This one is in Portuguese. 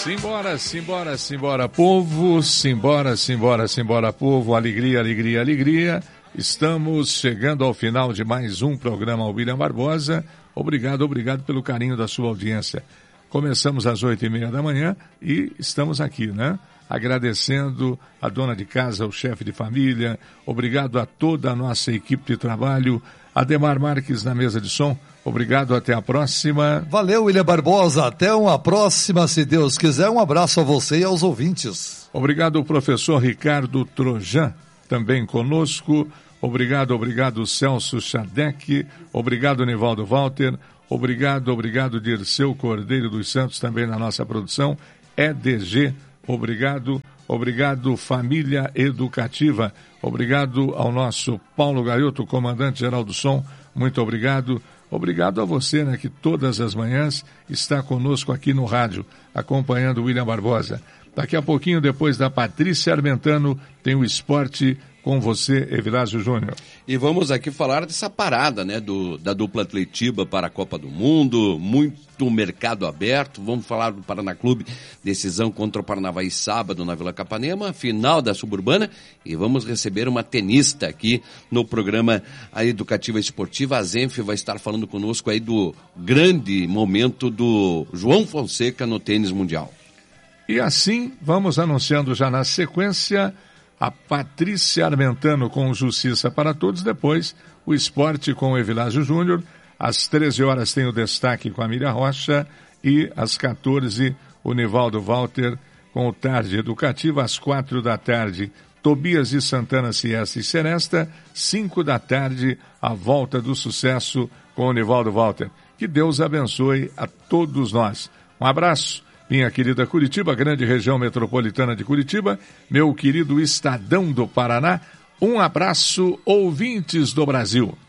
Simbora, simbora, simbora, povo, simbora, simbora, simbora, povo, alegria, alegria, alegria. Estamos chegando ao final de mais um programa William Barbosa. Obrigado, obrigado pelo carinho da sua audiência. Começamos às 8h30 da manhã e estamos aqui, né? Agradecendo a dona de casa, o chefe de família, obrigado a toda a nossa equipe de trabalho, Ademar Marques na mesa de som, obrigado, até a próxima. Valeu, William Barbosa, até uma próxima, se Deus quiser. Um abraço a você e aos ouvintes. Obrigado, professor Ricardo Trojan, também conosco. Obrigado, obrigado, Celso Chadec. Obrigado, Nivaldo Walter. Obrigado, Dirceu Cordeiro dos Santos, também na nossa produção. EDG, obrigado, Família Educativa. Obrigado ao nosso Paulo Gaioto, comandante-geral do som. Muito obrigado. Obrigado a você, né, que todas as manhãs está conosco aqui no rádio, acompanhando o William Barbosa. Daqui a pouquinho, depois da Patrícia Armentano, tem o esporte com você, Evilásio Júnior. E vamos aqui falar dessa parada, né, da dupla Atletiba para a Copa do Mundo, muito mercado aberto. Vamos falar do Paraná Clube, decisão contra o Paranavaí sábado na Vila Capanema, final da Suburbana, e vamos receber uma tenista aqui no programa A Educativa Esportiva. A Zenf vai estar falando conosco aí do grande momento do João Fonseca no tênis mundial. E assim, vamos anunciando já na sequência a Patrícia Armentano com Justiça para Todos, depois o esporte com o Evilásio Júnior. Às 13 horas tem o destaque com a Miriam Rocha e às 14 o Nivaldo Walter com o Tarde Educativa. Às 4 da tarde, Tobias de Santana, Siesta e Seresta. 5 da tarde, a Volta do Sucesso com o Nivaldo Walter. Que Deus abençoe a todos nós. Um abraço. Minha querida Curitiba, grande região metropolitana de Curitiba, meu querido Estadão do Paraná, um abraço, ouvintes do Brasil.